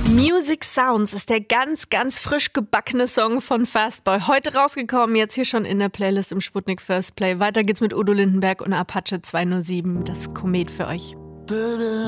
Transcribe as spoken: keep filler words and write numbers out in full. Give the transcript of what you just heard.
Music Sounds ist der ganz, ganz frisch gebackene Song von Fastboy. Heute rausgekommen, jetzt hier schon in der Playlist im Sputnik First Play. Weiter geht's mit Udo Lindenberg und Apache zwei null sieben. Das Komet für euch.